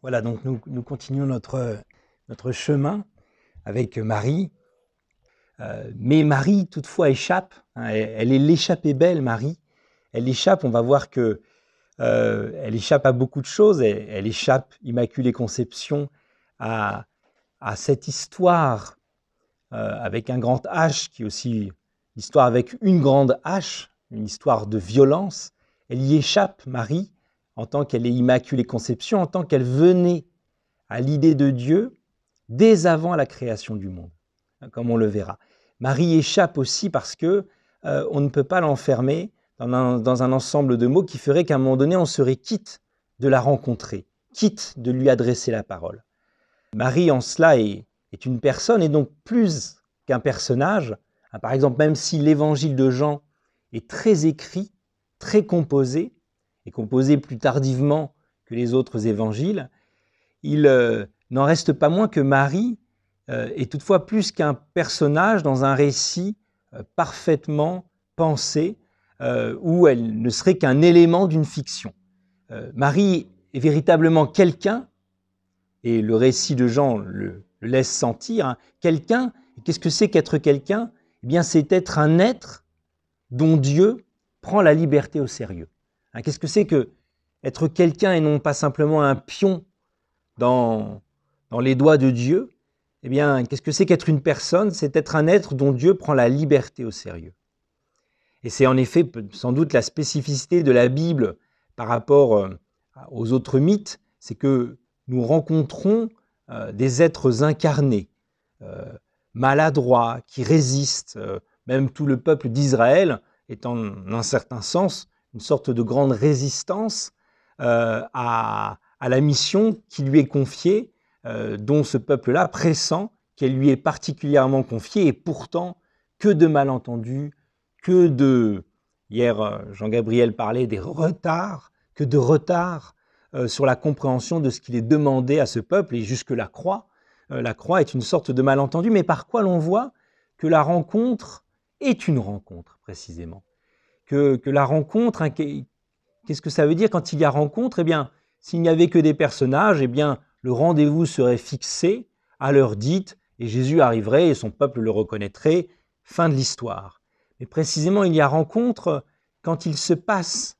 Voilà, donc nous continuons notre chemin avec Marie. Mais Marie, toutefois, échappe. Hein, elle est l'échappée belle, Marie. Elle échappe, on va voir que elle échappe à beaucoup de choses. Elle échappe, Immaculée Conception, à, à cette histoire avec un grand H, qui est aussi l'histoire avec une grande H, une histoire de violence. Elle y échappe, Marie, en tant qu'elle est Immaculée Conception, en tant qu'elle venait à l'idée de Dieu dès avant la création du monde, comme on le verra. Marie échappe aussi parce que on ne peut pas l'enfermer dans un ensemble de mots qui ferait qu'à un moment donné, on serait quitte de la rencontrer, quitte de lui adresser la parole. Marie, en cela, est une personne, et donc plus qu'un personnage. Par exemple, même si l'évangile de Jean est très écrit, très composé, et composé plus tardivement que les autres évangiles, il n'en reste pas moins que Marie est toutefois plus qu'un personnage dans un récit parfaitement pensé, où elle ne serait qu'un élément d'une fiction. Marie est véritablement quelqu'un, et le récit de Jean le laisse sentir, hein, quelqu'un. Qu'est-ce que c'est qu'être quelqu'un ? Eh bien, c'est être un être dont Dieu prend la liberté au sérieux. Hein, qu'est-ce que c'est que être quelqu'un et non pas simplement un pion dans les doigts de Dieu? Eh bien, qu'est-ce que c'est qu'être une personne ? C'est être un être dont Dieu prend la liberté au sérieux. Et c'est en effet sans doute la spécificité de la Bible par rapport aux autres mythes, c'est que nous rencontrons des êtres incarnés, maladroits, qui résistent. Même tout le peuple d'Israël est en un certain sens une sorte de grande résistance à la mission qui lui est confiée, dont ce peuple-là pressent qu'elle lui est particulièrement confiée, et pourtant, que de malentendus, que de... Hier, Jean-Gabriel parlait des retards, que de retards sur la compréhension de ce qu'il est demandé à ce peuple, et jusque la croix. La croix est une sorte de malentendu, mais par quoi l'on voit que la rencontre est une rencontre, précisément. Que la rencontre, hein, qu'est-ce que ça veut dire quand il y a rencontre ? Eh bien, s'il n'y avait que des personnages, eh bien, le rendez-vous serait fixé à l'heure dite, et Jésus arriverait et son peuple le reconnaîtrait, fin de l'histoire. Mais précisément, il y a rencontre quand il se passe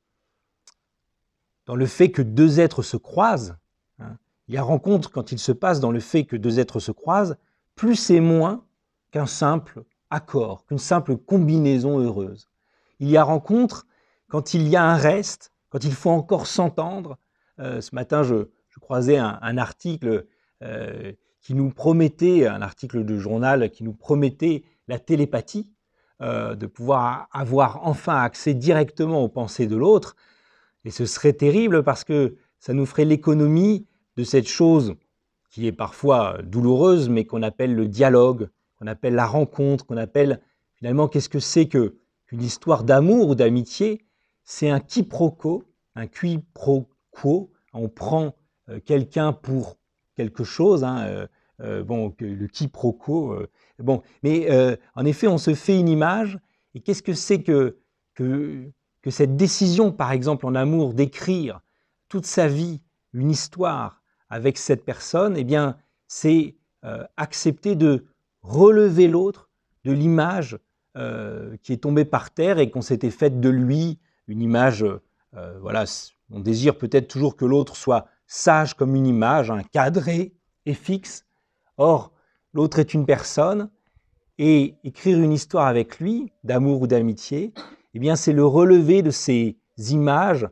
dans le fait que deux êtres se croisent. Hein, il y a rencontre quand il se passe dans le fait que deux êtres se croisent, plus et moins qu'un simple accord, qu'une simple combinaison heureuse. Il y a rencontre quand il y a un reste, quand il faut encore s'entendre. Ce matin, je croisais un article qui nous promettait, un article de journal qui nous promettait la télépathie, de pouvoir avoir enfin accès directement aux pensées de l'autre. Et ce serait terrible parce que ça nous ferait l'économie de cette chose qui est parfois douloureuse, mais qu'on appelle le dialogue, qu'on appelle la rencontre, qu'on appelle finalement qu'est-ce que c'est qu'une histoire d'amour ou d'amitié. C'est un quiproquo, un qui pro quo. On prend quelqu'un pour quelque chose, hein, le quiproquo. Mais en effet, on se fait une image. Et qu'est-ce que c'est que cette décision, par exemple en amour, d'écrire toute sa vie, une histoire avec cette personne, eh bien, c'est accepter de relever l'autre de l'image qui est tombée par terre et qu'on s'était faite de lui, une image, voilà, on désire peut-être toujours que l'autre soit sage comme une image, hein, cadré et fixe. Or, l'autre est une personne, et écrire une histoire avec lui, d'amour ou d'amitié, eh bien, c'est le relever de ces images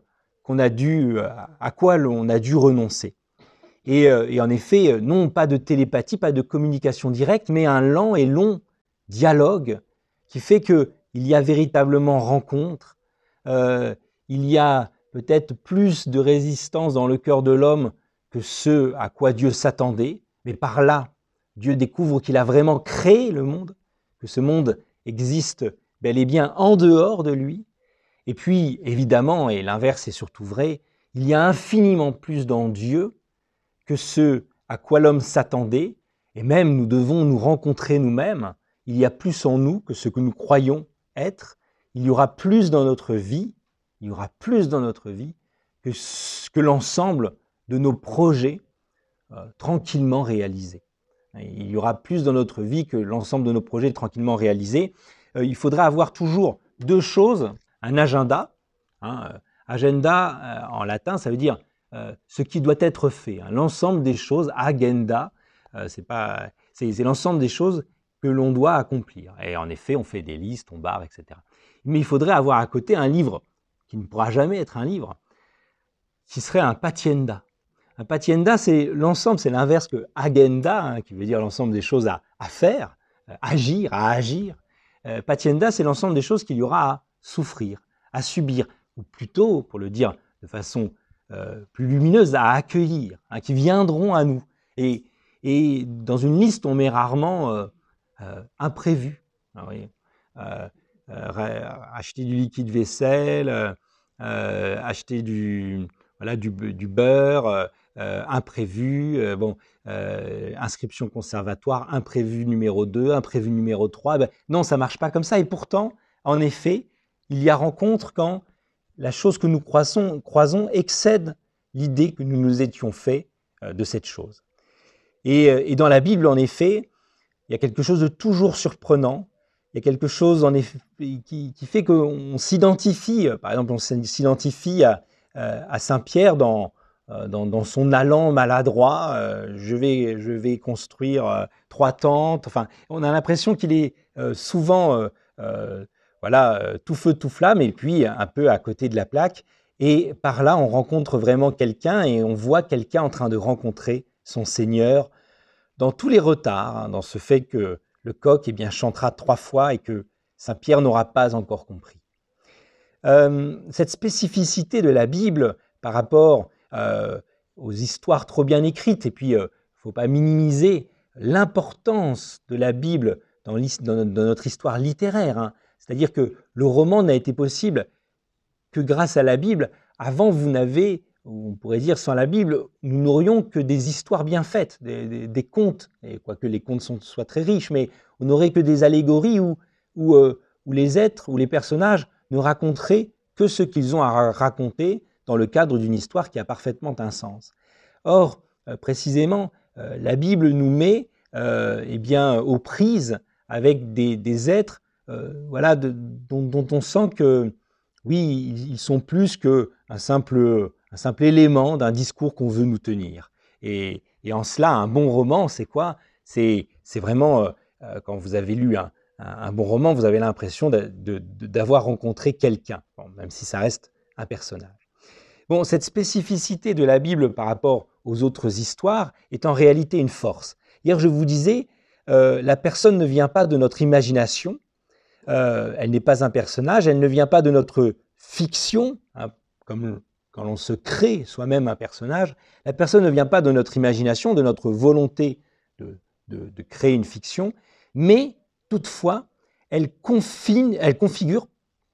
à quoi on a dû renoncer. Et en effet, non pas de télépathie, pas de communication directe, mais un lent et long dialogue qui fait qu'il y a véritablement rencontre, il y a peut-être plus de résistance dans le cœur de l'homme que ce à quoi Dieu s'attendait, mais par là, Dieu découvre qu'il a vraiment créé le monde, que ce monde existe bel et bien en dehors de lui. Et puis, évidemment, et l'inverse est surtout vrai, il y a infiniment plus dans Dieu que ce à quoi l'homme s'attendait, et même nous devons nous rencontrer nous-mêmes. Il y a plus en nous que ce que nous croyons être. Il y aura plus dans notre vie, que l'ensemble de nos projets tranquillement réalisés. Il y aura plus dans notre vie que l'ensemble de nos projets tranquillement réalisés. Il faudra avoir toujours deux choses, un agenda. Agenda, en latin, ça veut dire ce qui doit être fait. L'ensemble des choses, agenda, c'est l'ensemble des choses que l'on doit accomplir. Et en effet, on fait des listes, on barre, etc. Mais il faudrait avoir à côté un livre, qui ne pourra jamais être un livre, qui serait un patienda. Un patienda, c'est l'ensemble, c'est l'inverse que agenda, qui veut dire l'ensemble des choses à faire, agir, à agir. Patienda, c'est l'ensemble des choses qu'il y aura à souffrir, à subir, ou plutôt, pour le dire de façon plus lumineuse, à accueillir, qui viendront à nous. Et dans une liste, on met rarement imprévu. Acheter du liquide vaisselle, acheter du beurre, imprévu, inscription conservatoire, imprévu numéro 2, imprévu numéro 3. Non, ça ne marche pas comme ça. Et pourtant, en effet, il y a rencontre quand la chose que nous croisons excède l'idée que nous nous étions fait de cette chose. Et dans la Bible, en effet, il y a quelque chose de toujours surprenant. Il y a quelque chose en effet, qui fait qu'on s'identifie, par exemple, on s'identifie à Saint-Pierre dans son allant maladroit. Je vais construire 3 tentes. Enfin, on a l'impression qu'il est souvent tout feu, tout flamme, et puis un peu à côté de la plaque. Et par là, on rencontre vraiment quelqu'un et on voit quelqu'un en train de rencontrer son Seigneur dans tous les retards, dans ce fait que le coq chantera 3 fois et que Saint-Pierre n'aura pas encore compris. Cette spécificité de la Bible par rapport aux histoires trop bien écrites, et puis il ne faut pas minimiser l'importance de la Bible dans notre histoire littéraire. C'est-à-dire que le roman n'a été possible que grâce à la Bible. Avant, on pourrait dire sans la Bible, nous n'aurions que des histoires bien faites, des contes, et quoique les contes soient très riches, mais on n'aurait que des allégories où les êtres, où les personnages ne raconteraient que ce qu'ils ont à raconter dans le cadre d'une histoire qui a parfaitement un sens. Or, précisément, la Bible nous met aux prises avec des êtres dont on sent que, oui, ils sont plus qu'un simple élément d'un discours qu'on veut nous tenir. Et en cela, un bon roman, c'est quoi? C'est vraiment, quand vous avez lu un bon roman, vous avez l'impression d'avoir rencontré quelqu'un, même si ça reste un personnage. Cette spécificité de la Bible par rapport aux autres histoires est en réalité une force. Hier, je vous disais, la personne ne vient pas de notre imagination, elle n'est pas un personnage, elle ne vient pas de notre fiction, comme quand l'on se crée soi-même un personnage. La personne ne vient pas de notre imagination, de notre volonté de créer une fiction, mais toutefois, elle configure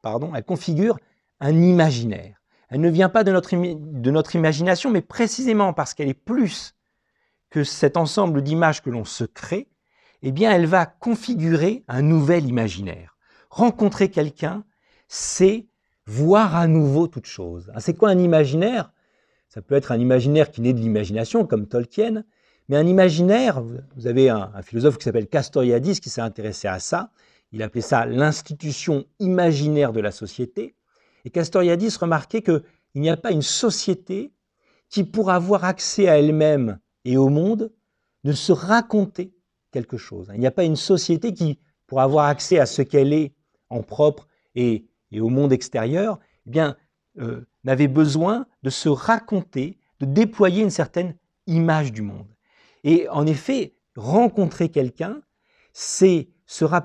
un imaginaire. Elle ne vient pas de notre imagination, mais précisément parce qu'elle est plus que cet ensemble d'images que l'on se crée, elle va configurer un nouvel imaginaire. Rencontrer quelqu'un, c'est voir à nouveau toute chose. C'est quoi un imaginaire? Ça peut être un imaginaire qui naît de l'imagination, comme Tolkien, mais un imaginaire, vous avez un philosophe qui s'appelle Castoriadis qui s'est intéressé à ça, il appelait ça l'institution imaginaire de la société, et Castoriadis remarquait qu'il n'y a pas une société qui, pour avoir accès à elle-même et au monde, ne se raconter quelque chose. Il n'y a pas une société qui, pour avoir accès à ce qu'elle est en propre et au monde extérieur, n'avait besoin de se raconter, de déployer une certaine image du monde. Et en effet, rencontrer quelqu'un, c'est se rappeler